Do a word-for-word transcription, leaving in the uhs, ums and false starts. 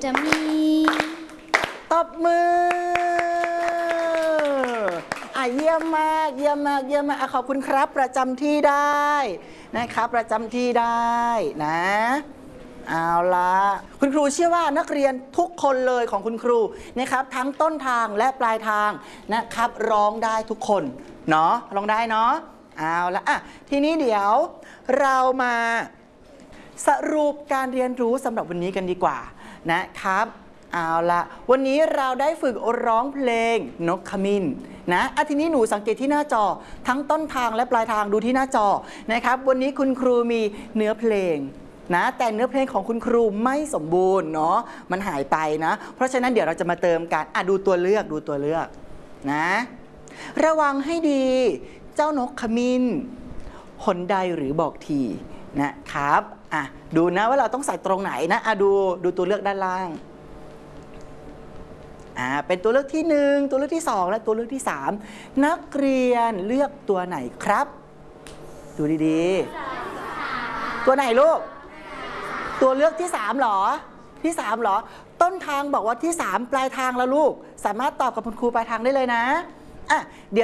จะมีตบมืออ่ะเยี่ยมมากเยี่ยมมากเยี่ยมมากขอบคุณครับประจำที่ได้นะครับประจำที่ได้นะเอาละคุณครูเชื่อว่านักเรียนทุกคนเลยของคุณครูนะครับทั้งต้นทางและปลายทางนะครับร้องได้ทุกคนเนาะร้องได้เนาะเอาละอ่ะทีนี้เดี๋ยวเรามาสรุปการเรียนรู้สำหรับวันนี้กันดีกว่านะครับเอาละวันนี้เราได้ฝึกร้องเพลงนกขมิ้นนะอ่ะทีนี้หนูสังเกตที่หน้าจอทั้งต้นทางและปลายทางดูที่หน้าจอนะครับวันนี้คุณครูมีเนื้อเพลงนะแต่เนื้อเพลงของคุณครูไม่สมบูรณ์เนาะมันหายไปนะเพราะฉะนั้นเดี๋ยวเราจะมาเติมกันอ่ะดูตัวเลือกดูตัวเลือกนะระวังให้ดีเจ้านกขมิ้นหนใดหรือบอกทีนะครับอ่ะดูนะว่าเราต้องใส่ตรงไหนนะอ่ะดูดูตัวเลือกด้านล่างอ่าเป็นตัวเลือกที่หนึ่งตัวเลือกที่สองและตัวเลือกที่สามนักเรียนเลือกตัวไหนครับดูดีๆตัวไหนลูกตัวเลือกที่สามหรอที่สามหรอต้นทางบอกว่าที่สามปลายทางแล้วลูกสามารถตอบกับคุณครูปลายทางได้เลยนะอ่ะเดี๋ยว